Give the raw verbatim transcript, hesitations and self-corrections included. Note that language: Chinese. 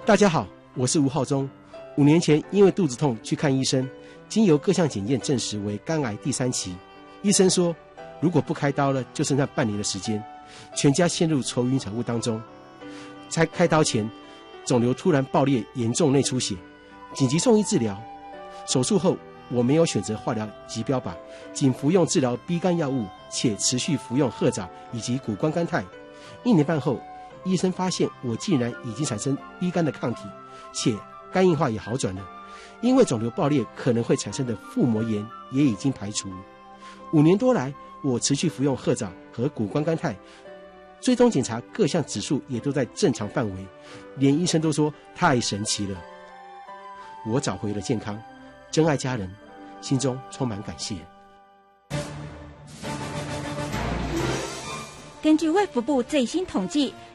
大家好，我是吴浩中。五年前因为肚子痛去看医生，经由各项检验证实为肝癌第三期。医生说，如果不开刀了，就剩下半年的时间，全家陷入愁云惨雾当中。在开刀前，肿瘤突然爆裂，严重内出血，紧急送医治疗。手术后，我没有选择化疗及标靶，仅服用治疗 B 肝药物，且持续服用褐藻以及谷胱甘肽。一年半后，医生发现我竟然已经产生 B 肝的抗体，且肝硬化也好转了。因为肿瘤爆裂可能会产生的腹膜炎也已经排除。五年多来，我持续服用褐藻和谷胱甘肽，追踪检查各项指数也都在正常范围，连医生都说太神奇了。我找回了健康，真爱家人，心中充满感谢。 根据卫福部最新统计，